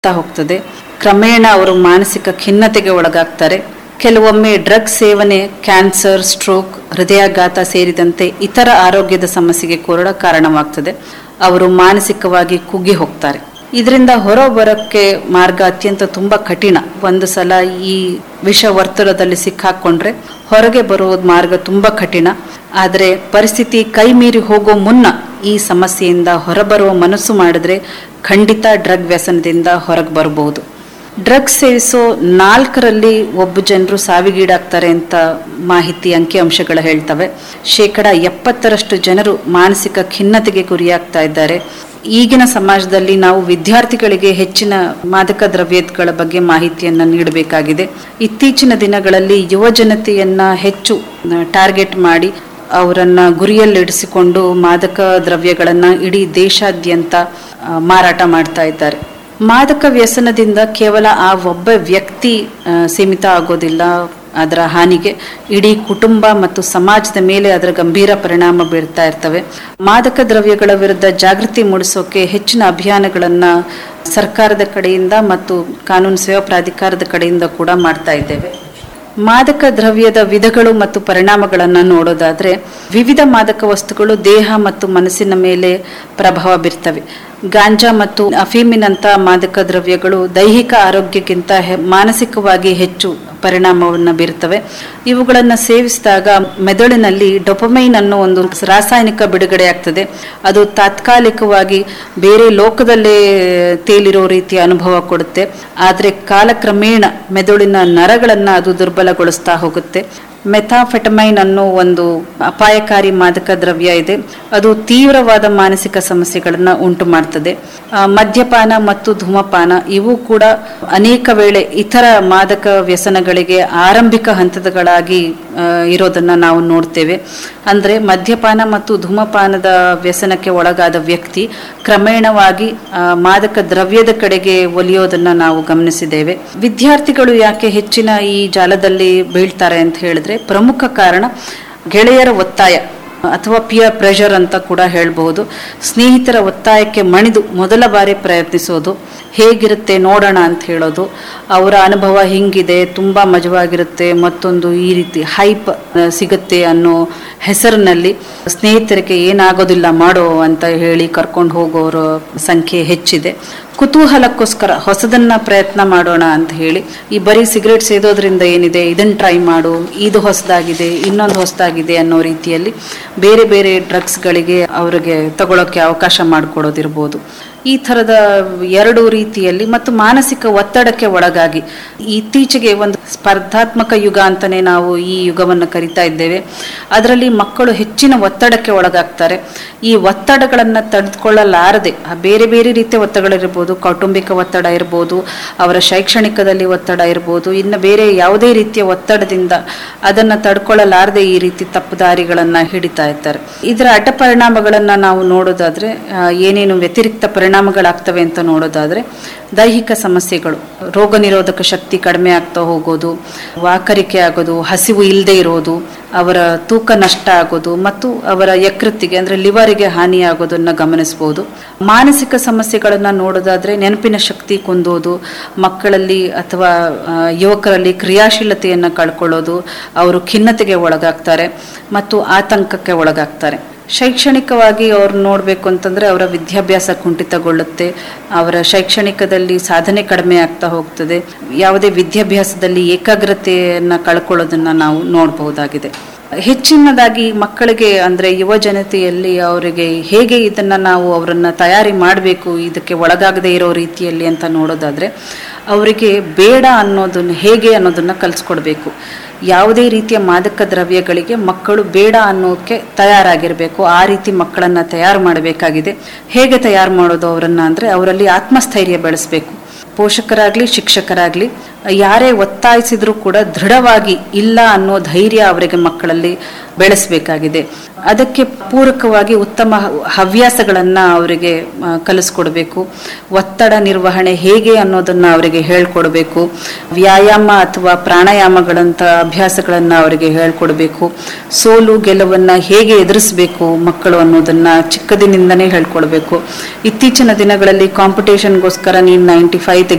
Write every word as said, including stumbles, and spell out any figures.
ಹೋಗ್ತದೆ. ಕ್ರಮೇಣ ಅವರು ಮಾನಸಿಕ ಖಿನ್ನತೆಗೆ ಒಳಗಾಗ್ತಾರೆ. ಕೆಲವೊಮ್ಮೆ ಡ್ರಗ್ ಸೇವನೆ ಕ್ಯಾನ್ಸರ್, ಸ್ಟ್ರೋಕ್, ಹೃದಯಾಘಾತ ಸೇರಿದಂತೆ ಇತರ ಆರೋಗ್ಯದ ಸಮಸ್ಯೆಗೆ ಕೂಡ ಕಾರಣವಾಗ್ತದೆ. ಅವರು ಮಾನಸಿಕವಾಗಿ ಕುಗ್ಗಿ ಹೋಗ್ತಾರೆ. ಇದರಿಂದ ಹೊರಬರೋಕ್ಕೆ ಮಾರ್ಗ ಅತ್ಯಂತ ತುಂಬ ಕಠಿಣ. ಒಂದು ಸಲ ಈ ವಿಷ ವರ್ತುಲದಲ್ಲಿ ಸಿಕ್ಕಾಕೊಂಡ್ರೆ ಹೊರಗೆ ಬರುವುದು ಮಾರ್ಗ ತುಂಬ ಕಠಿಣ. ಆದರೆ ಪರಿಸ್ಥಿತಿ ಕೈ ಮೀರಿ ಹೋಗೋ ಮುನ್ನ ಈ ಸಮಸ್ಯೆಯಿಂದ ಹೊರಬರುವ ಮನಸ್ಸು ಮಾಡಿದ್ರೆ ಖಂಡಿತ ಡ್ರಗ್ ವ್ಯಸನದಿಂದ ಹೊರಗೆ ಬರಬಹುದು. ಡ್ರಗ್ಸ್ ಸೇವಿಸೋ ನಾಲ್ಕರಲ್ಲಿ ಒಬ್ಬ ಜನರು ಸಾವಿಗೀಡಾಗ್ತಾರೆ ಅಂತ ಮಾಹಿತಿ ಅಂಕಿಅಂಶಗಳು ಹೇಳ್ತವೆ. ಶೇಕಡ ಎಪ್ಪತ್ತರಷ್ಟು ಜನರು ಮಾನಸಿಕ ಖಿನ್ನತೆಗೆ ಗುರಿಯಾಗ್ತಾ ಇದ್ದಾರೆ. ಈಗಿನ ಸಮಾಜದಲ್ಲಿ ನಾವು ವಿದ್ಯಾರ್ಥಿಗಳಿಗೆ ಹೆಚ್ಚಿನ ಮಾದಕ ದ್ರವ್ಯಗಳ ಬಗ್ಗೆ ಮಾಹಿತಿಯನ್ನು ನೀಡಬೇಕಾಗಿದೆ. ಇತ್ತೀಚಿನ ದಿನಗಳಲ್ಲಿ ಯುವ ಜನತೆಯನ್ನ ಹೆಚ್ಚು ಟಾರ್ಗೆಟ್ ಮಾಡಿ ಅವರನ್ನ ಗುರಿಯಲ್ಲಿಡಿಸಿಕೊಂಡು ಮಾದಕ ದ್ರವ್ಯಗಳನ್ನ ಇಡೀ ದೇಶಾದ್ಯಂತ ಮಾರಾಟ ಮಾಡ್ತಾ ಇದ್ದಾರೆ. ಮಾದಕ ವ್ಯಸನದಿಂದ ಕೇವಲ ಆ ಒಬ್ಬ ವ್ಯಕ್ತಿ ಸೀಮಿತ ಆಗೋದಿಲ್ಲ. ಅದರ ಹಾನಿಗೆ ಇಡೀ ಕುಟುಂಬ ಮತ್ತು ಸಮಾಜದ ಮೇಲೆ ಅದರ ಗಂಭೀರ ಪರಿಣಾಮ ಬೀರ್ತಾ ಇರ್ತವೆ. ಮಾದಕ ದ್ರವ್ಯಗಳ ವಿರುದ್ಧ ಜಾಗೃತಿ ಮೂಡಿಸೋಕೆ ಹೆಚ್ಚಿನ ಅಭಿಯಾನಗಳನ್ನ ಸರ್ಕಾರದ ಕಡೆಯಿಂದ ಮತ್ತು ಕಾನೂನು ಸೇವಾ ಪ್ರಾಧಿಕಾರದ ಕಡೆಯಿಂದ ಕೂಡ ಮಾಡ್ತಾ ಇದ್ದೇವೆ. ಮಾದಕ ದ್ರವ್ಯದ ವಿಧಗಳು ಮತ್ತು ಪರಿಣಾಮಗಳನ್ನು ನೋಡೋದಾದ್ರೆ, ವಿವಿಧ ಮಾದಕ ವಸ್ತುಗಳು ದೇಹ ಮತ್ತು ಮನಸ್ಸಿನ ಮೇಲೆ ಪ್ರಭಾವ ಬೀರ್ತವೆ. ಗಾಂಜಾ ಮತ್ತು ಅಫೀಮಿನಂಥ ಮಾದಕ ದ್ರವ್ಯಗಳು ದೈಹಿಕ ಆರೋಗ್ಯಕ್ಕಿಂತ ಮಾನಸಿಕವಾಗಿ ಹೆಚ್ಚು ಪರಿಣಾಮವನ್ನು ಬೀರ್ತವೆ. ಇವುಗಳನ್ನು ಸೇವಿಸಿದಾಗ ಮೆದುಳಿನಲ್ಲಿ ಡೊಪಮೈನ್ ಅನ್ನೋ ಒಂದು ರಾಸಾಯನಿಕ ಬಿಡುಗಡೆ ಆಗ್ತದೆ. ಅದು ತಾತ್ಕಾಲಿಕವಾಗಿ ಬೇರೆ ಲೋಕದಲ್ಲೇ ತೇಲಿರೋ ರೀತಿಯ ಅನುಭವ ಕೊಡುತ್ತೆ. ಆದರೆ ಕಾಲಕ್ರಮೇಣ ಮೆದುಳಿನ ನರಗಳನ್ನು ಅದು ದುರ್ಬಲಗೊಳಿಸ್ತಾ ಹೋಗುತ್ತೆ. ಮೆಥಾಫೆಟಮೈನ್ ಅನ್ನೋ ಒಂದು ಅಪಾಯಕಾರಿ ಮಾದಕ ದ್ರವ್ಯ ಇದೆ. ಅದು ತೀವ್ರವಾದ ಮಾನಸಿಕ ಸಮಸ್ಯೆಗಳನ್ನು ಉಂಟು ಮಾಡ್ತದೆ. ಮದ್ಯಪಾನ ಮತ್ತು ಧೂಮಪಾನ ಇವು ಕೂಡ ಅನೇಕ ವೇಳೆ ಇತರ ಮಾದಕ ವ್ಯಸನಗಳಿಗೆ ಆರಂಭಿಕ ಹಂತಗಳಾಗಿ ಇರೋದನ್ನ ನಾವು ನೋಡ್ತೇವೆ. ಅಂದ್ರೆ ಮದ್ಯಪಾನ ಮತ್ತು ಧೂಮಪಾನದ ವ್ಯಸನಕ್ಕೆ ಒಳಗಾದ ವ್ಯಕ್ತಿ ಕ್ರಮೇಣವಾಗಿ ಮಾದಕ ದ್ರವ್ಯದ ಕಡೆಗೆ ಒಲಿಯೋದನ್ನ ನಾವು ಗಮನಿಸಿದ್ದೇವೆ. ವಿದ್ಯಾರ್ಥಿಗಳು ಯಾಕೆ ಹೆಚ್ಚಿನ ಈ ಜಾಲದಲ್ಲಿ ಬೀಳ್ತಾರೆ ಅಂತ ಹೇಳಿದ್ರೆ, ಪ್ರಮುಖ ಕಾರಣ ಗೆಳೆಯರ ಒತ್ತಾಯ ಅಥವಾ ಪಿಯರ್ ಪ್ರೆಷರ್ ಅಂತ ಕೂಡ ಹೇಳ್ಬಹುದು. ಸ್ನೇಹಿತರ ಒತ್ತಾಯಕ್ಕೆ ಮಣಿದು ಮೊದಲ ಬಾರಿ ಪ್ರಯತ್ನಿಸೋದು, ಹೇಗಿರುತ್ತೆ ನೋಡೋಣ ಅಂತ ಹೇಳೋದು, ಅವರ ಅನುಭವ ಹಿಂಗಿದೆ, ತುಂಬಾ ಮಜವಾಗಿರುತ್ತೆ, ಮತ್ತೊಂದು ಈ ರೀತಿ ಹೈಪ್ ಸಿಗುತ್ತೆ ಅನ್ನೋ ಹೆಸರಿನಲ್ಲಿ ಸ್ನೇಹಿತರಿಗೆ ಏನಾಗೋದಿಲ್ಲ ಮಾಡೋ ಅಂತ ಹೇಳಿ ಕರ್ಕೊಂಡು ಹೋಗೋರ ಸಂಖ್ಯೆ ಹೆಚ್ಚಿದೆ. ಕುತೂಹಲಕ್ಕೋಸ್ಕರ ಹೊಸದನ್ನ ಪ್ರಯತ್ನ ಮಾಡೋಣ ಅಂತ ಹೇಳಿ ಈ ಬರೀ ಸಿಗರೇಟ್ ಸೇದೋದ್ರಿಂದ ಏನಿದೆ, ಇದನ್ನ ಟ್ರೈ ಮಾಡು, ಇದು ಹೊಸದಾಗಿದೆ, ಇನ್ನೊಂದು ಹೊಸದಾಗಿದೆ ಅನ್ನೋ ರೀತಿಯಲ್ಲಿ ಬೇರೆ ಬೇರೆ ಡ್ರಗ್ಸ್ಗಳಿಗೆ ಅವರಿಗೆ ತಗೊಳ್ಳೋಕೆ ಅವಕಾಶ ಮಾಡಿಕೊಡೋದಿರ್ಬೋದು. ಈ ಥರದ ಎರಡು ರೀತಿಯಲ್ಲಿ ಮತ್ತು ಮಾನಸಿಕ ಒತ್ತಡಕ್ಕೆ ಒಳಗಾಗಿ ಇತ್ತೀಚೆಗೆ ಒಂದು ಸ್ಪರ್ಧಾತ್ಮಕ ಯುಗ ಅಂತಾನೆ ನಾವು ಈ ಯುಗವನ್ನು ಕರಿತಾ ಇದ್ದೇವೆ. ಅದರಲ್ಲಿ ಮಕ್ಕಳು ಹೆಚ್ಚಿನ ಒತ್ತಡಕ್ಕೆ ಒಳಗಾಗ್ತಾರೆ. ಈ ಒತ್ತಡಗಳನ್ನು ತಡೆದುಕೊಳ್ಳಲಾರದೆ ಬೇರೆ ಬೇರೆ ರೀತಿಯ ಒತ್ತಡಗಳಿರ್ಬೋದು, ಕೌಟುಂಬಿಕ ಒತ್ತಡ ಇರ್ಬೋದು, ಅವರ ಶೈಕ್ಷಣಿಕದಲ್ಲಿ ಒತ್ತಡ ಇರ್ಬೋದು, ಇನ್ನು ಬೇರೆ ಯಾವುದೇ ರೀತಿಯ ಒತ್ತಡದಿಂದ ಅದನ್ನು ತಡ್ಕೊಳ್ಳಲಾರದೆ ಈ ರೀತಿ ತಪ್ಪುದಾರಿಗಳನ್ನು ಹಿಡಿತಾ ಇರ್ತಾರೆ. ಇದರ ಅಡ್ಡ ಪರಿಣಾಮಗಳನ್ನು ನಾವು ನೋಡೋದಾದ್ರೆ, ಏನೇನು ವ್ಯತಿರಿಕ್ತ ಪರಿಣಾಮಗಳಾಗ್ತವೆ ಅಂತ ನೋಡೋದಾದ್ರೆ, ದೈಹಿಕ ಸಮಸ್ಯೆಗಳು, ರೋಗ ನಿರೋಧಕ ಶಕ್ತಿ ಕಡಿಮೆ ಆಗ್ತಾ ಹೋಗೋದು, ವಾಕರಿಕೆ ಆಗೋದು, ಹಸಿವು ಇಲ್ಲದೆ ಇರೋದು, ಅವರ ತೂಕ ನಷ್ಟ ಆಗೋದು ಮತ್ತು ಅವರ ಯಕೃತ್ತಿಗೆ ಅಂದ್ರೆ ಲಿವರಿಗೆ ಹಾನಿ ಆಗೋದನ್ನ ಗಮನಿಸಬಹುದು. ಮಾನಸಿಕ ಸಮಸ್ಯೆಗಳನ್ನ ನೋಡೋದಾದ್ರೆ, ನೆನಪಿನ ಶಕ್ತಿ ಕುಂದೋದು, ಮಕ್ಕಳಲ್ಲಿ ಅಥವಾ ಯುವಕರಲ್ಲಿ ಕ್ರಿಯಾಶೀಲತೆಯನ್ನ ಕಳ್ಕೊಳ್ಳೋದು, ಅವರು ಖಿನ್ನತೆಗೆ ಒಳಗಾಗ್ತಾರೆ ಮತ್ತು ಆತಂಕಕ್ಕೆ ಒಳಗಾಗ್ತಾರೆ. ಶೈಕ್ಷಣಿಕವಾಗಿ ಅವ್ರು ನೋಡಬೇಕು ಅಂತಂದ್ರೆ ಅವರ ವಿದ್ಯಾಭ್ಯಾಸ ಕುಂಠಿತಗೊಳ್ಳುತ್ತೆ, ಅವರ ಶೈಕ್ಷಣಿಕದಲ್ಲಿ ಸಾಧನೆ ಕಡಿಮೆ ಆಗ್ತಾ ಹೋಗ್ತದೆ, ಯಾವುದೇ ವಿದ್ಯಾಭ್ಯಾಸದಲ್ಲಿ ಏಕಾಗ್ರತೆಯನ್ನ ಕಳ್ಕೊಳ್ಳೋದನ್ನ ನಾವು ನೋಡಬಹುದಾಗಿದೆ. ಹೆಚ್ಚಿನದಾಗಿ ಮಕ್ಕಳಿಗೆ ಅಂದ್ರೆ ಯುವ ಜನತೆಯಲ್ಲಿ ಅವರಿಗೆ ಹೇಗೆ ಇದನ್ನ ನಾವು ಅವರನ್ನ ತಯಾರಿ ಮಾಡಬೇಕು ಇದಕ್ಕೆ ಒಳಗಾಗದೇ ಇರೋ ರೀತಿಯಲ್ಲಿ ಅಂತ ನೋಡೋದಾದ್ರೆ, ಅವರಿಗೆ ಬೇಡ ಅನ್ನೋದನ್ನ ಹೇಗೆ ಅನ್ನೋದನ್ನ ಕಲಿಸ್ಕೊಡ್ಬೇಕು. ಯಾವುದೇ ರೀತಿಯ ಮಾದಕ ದ್ರವ್ಯಗಳಿಗೆ ಮಕ್ಕಳು ಬೇಡ ಅನ್ನೋದಕ್ಕೆ ತಯಾರಾಗಿರ್ಬೇಕು. ಆ ರೀತಿ ಮಕ್ಕಳನ್ನ ತಯಾರು ಮಾಡಬೇಕಾಗಿದೆ. ಹೇಗೆ ತಯಾರು ಮಾಡೋದು ಅವರನ್ನ ಅಂದ್ರೆ, ಅವರಲ್ಲಿ ಆತ್ಮಸ್ಥೈರ್ಯ ಬೆಳೆಸಬೇಕು. ಪೋಷಕರಾಗ್ಲಿ ಶಿಕ್ಷಕರಾಗ್ಲಿ ಯಾರೇ ಒತ್ತಾಯಿಸಿದ್ರೂ ಕೂಡ ದೃಢವಾಗಿ ಇಲ್ಲ ಅನ್ನೋ ಧೈರ್ಯ ಅವರಿಗೆ ಮಕ್ಕಳಲ್ಲಿ ಬೆಳೆಸಬೇಕಾಗಿದೆ. ಅದಕ್ಕೆ ಪೂರಕವಾಗಿ ಉತ್ತಮ ಹವ್ಯಾಸಗಳನ್ನ ಅವರಿಗೆ ಕಲಿಸ್ಕೊಡ್ಬೇಕು. ಒತ್ತಡ ನಿರ್ವಹಣೆ ಹೇಗೆ ಅನ್ನೋದನ್ನ ಅವರಿಗೆ ಹೇಳ್ಕೊಡ್ಬೇಕು. ವ್ಯಾಯಾಮ ಅಥವಾ ಪ್ರಾಣಾಯಾಮಗಳಂತ ಅಭ್ಯಾಸಗಳನ್ನ ಅವರಿಗೆ ಹೇಳ್ಕೊಡ್ಬೇಕು. ಸೋಲು ಗೆಲುವನ್ನ ಹೇಗೆ ಎದುರಿಸಬೇಕು ಮಕ್ಕಳು ಅನ್ನೋದನ್ನ ಚಿಕ್ಕದಿನಿಂದನೇ ಹೇಳ್ಕೊಡ್ಬೇಕು. ಇತ್ತೀಚಿನ ದಿನಗಳಲ್ಲಿ ಕಾಂಪಿಟೇಷನ್ಗೋಸ್ಕರ ನೀನು ನೈಂಟಿ ಫೈವ್